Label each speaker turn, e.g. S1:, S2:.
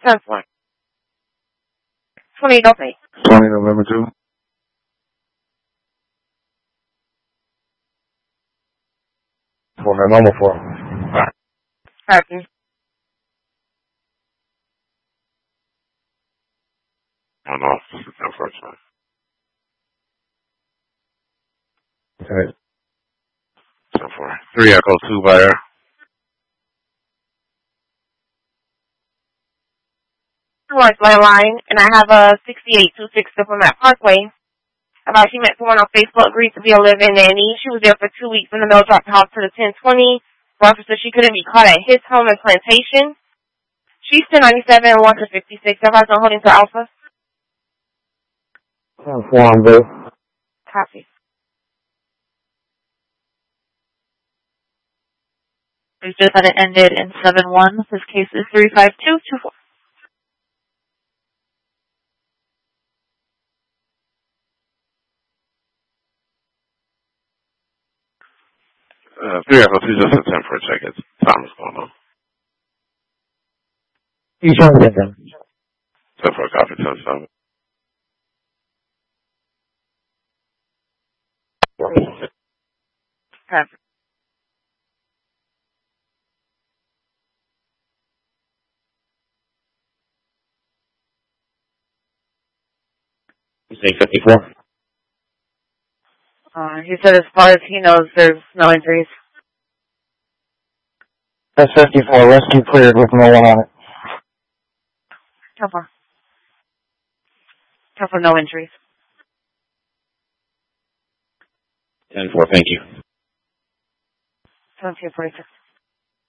S1: 10-4. 20 Delta
S2: 20 November 2. For the number 4.
S1: Copy.
S3: On off. 10-4.
S2: Okay.
S3: 10-4. 3 Echo 2 by air.
S1: North line, and I have a 6826 Diplomat Parkway. About she met someone on Facebook, agreed to be a live-in nanny. She was there for 2 weeks, and the mail dropped the house to the 1020. Roger said she couldn't be caught at his home in Plantation. She's 1097 and wants a 56. Everyone's on holding to Alpha.
S2: 10-4 on both.
S1: Copy.
S4: We just had it ended in 7-1. This case is 35224.
S3: 3 Echo 2 just a 10-4 check. It's time is going on.
S2: You trying to get them?
S3: 10-4 copy 10-7.
S1: Copy.
S2: You say 54?
S1: He said as far as he knows, there's no injuries.
S2: That's 54. Rescue cleared with no one on it.
S1: 10-4. 10-4, no injuries.
S2: 10-4, thank you.
S1: 1746.